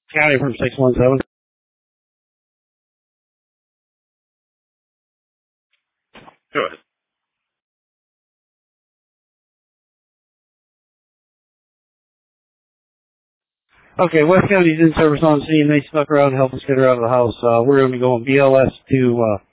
County from 617. Go ahead. Okay, West County's in service on scene. They snuck around and helped us get her out of the house. We're going to be going BLS to